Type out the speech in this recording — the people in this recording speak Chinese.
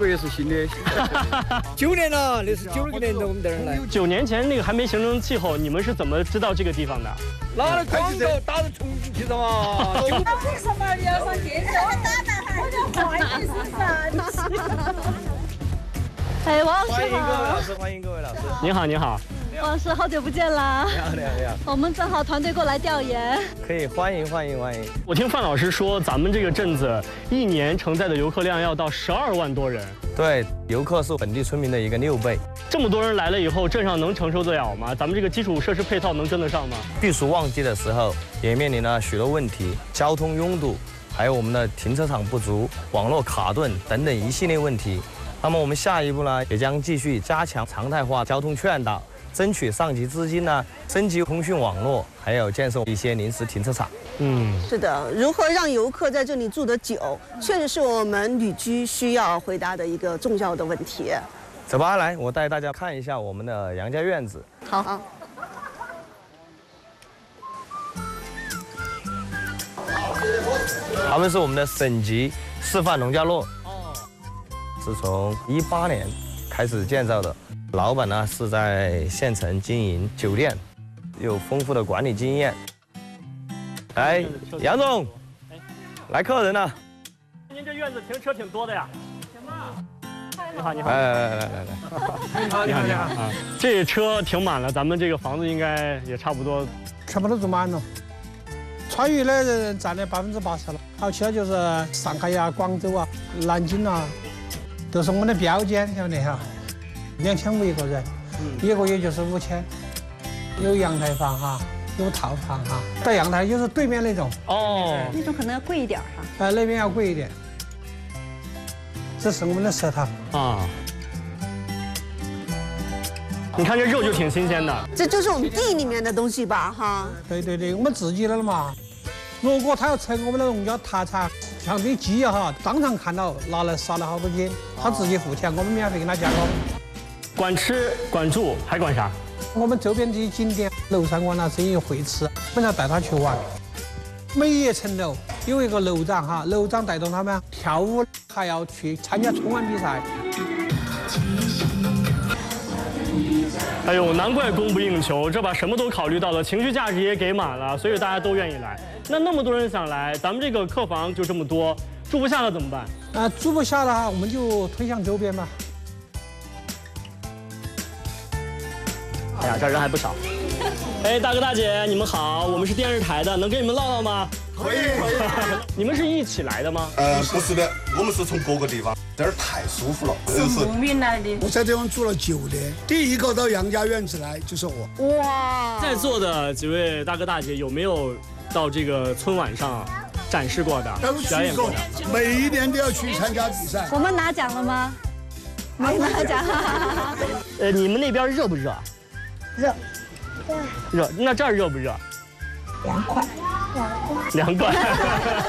也是新的。9年了，那是92年到我们这儿来。 9年前那个还没形成气候，你们是怎么知道这个地方的？ 拿了广告打到重庆去的嘛。 为什么你要上电视？我叫坏意思噻。哎，王老师好。欢迎各位老师， 欢迎各位老师。 您好，您好。 王老师，好久不见啦！ 你好，你好，你好。 我们正好团队过来调研， 可以，欢迎。 我听范老师说，咱们这个镇子1年承载的游客量要到12万多人。 对，游客是本地村民的一个6倍。 这么多人来了以后，镇上能承受得了吗？咱们这个基础设施配套能跟得上吗？ 避暑旺季的时候，也面临了许多问题，交通拥堵，还有我们的停车场不足、网络卡顿等等一系列问题。那么我们下一步呢，也将继续加强常态化交通劝导。 争取上级资金呢，升级通讯网络，还有建设一些临时停车场。 是的，如何让游客在这里住得久，确实是我们旅居需要回答的一个重要的问题。 走吧，来，我带大家看一下我们的杨家院子。 好。 他们是我们的省级示范农家乐，是从18年开始建造的。 老板呢是在县城经营酒店，有丰富的管理经验。来，杨总，来客人了。 您这院子停车挺多的呀。你好，你好。 来。 你好啊！这车停满了，咱们这个房子应该也差不多。 全部都住满了。川渝的人占了80%了，还有其他就是上海呀、广州啊、南京啊，都是我们的标间，晓得哈。 2500一个人，一个月就是5000，有阳台房哈，有套房哈，带阳台就是对面那种。 哦， 那种可能要贵一点哈。 那边要贵一点。这是我们的食堂啊。你看这肉就挺新鲜的， 这就是我们地里面的东西吧，哈。 对，我们自己的了嘛。如果他要称我们的农家特产，像这鸡哈，当场看到拿来杀了好多斤，他自己付钱，我们免费给他加工。 管吃管住还管啥？ 我们周边这些景点，娄山馆啊，这些会吃，我们要带他去玩。每一层楼有一个楼长哈，楼长带动他们跳舞，还要去参加春晚比赛。 哎呦，难怪供不应求，这把什么都考虑到了，情绪价值也给满了，所以大家都愿意来。那么多人想来，咱们这个客房就这么多，住不下了怎么办？ 住不下了哈，我们就推向周边吧。 哎呀，这人还不少。哎，大哥大姐，你们好，我们是电视台的，能跟你们唠唠吗？ 可以。 你们是一起来的吗？ 不是的，我们是从各个地方，这儿太舒服了。 是牧民来的。 我在这地方住了9年，第一个到杨家院子来就是我。 哇！在座的几位大哥大姐有没有到这个春晚上展示过的、表演过的？ 每一年都要去参加比赛。 我们拿奖了吗？没拿奖。 你们那边热不热？ 热，那这儿热不热？ 凉快。 凉快。